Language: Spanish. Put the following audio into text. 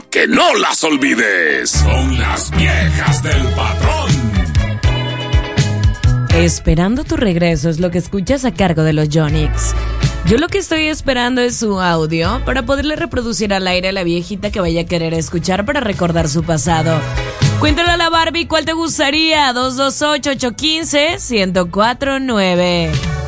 que no las olvides. Son las viejas del patrón. Esperando tu regreso es lo que escuchas a cargo de los Yonix. Yo lo que estoy esperando es su audio para poderle reproducir al aire a la viejita que vaya a querer escuchar para recordar su pasado. Cuéntale a la Barbie cuál te gustaría. 228-815-1049.